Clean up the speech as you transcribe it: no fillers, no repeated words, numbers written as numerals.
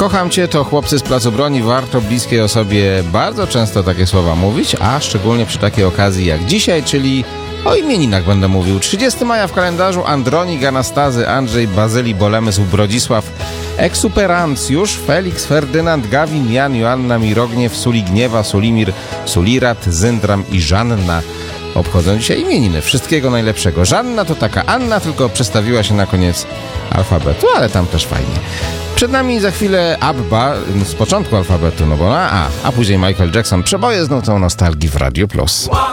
kocham cię, to chłopcy z Placu Broni. Warto bliskiej osobie bardzo często takie słowa mówić, a szczególnie przy takiej okazji jak dzisiaj, czyli o imieninach będę mówił. 30 maja w kalendarzu: Andronik, Anastazy, Andrzej, Bazyli, Bolemysł, Brodzisław, Eksuperancjusz, Felix, Ferdynand, Gawin, Jan, Joanna, Mirogniew, Suligniewa, Sulimir, Sulirat, Zyndram i Żanna obchodzą dzisiaj imieniny. Wszystkiego najlepszego. Żanna to taka Anna, tylko przestawiła się na koniec alfabetu, ale tam też fajnie. Przed nami za chwilę Abba z początku alfabetu, no bo na A później Michael Jackson. Przeboje z nutą nostalgii w Radio Plus.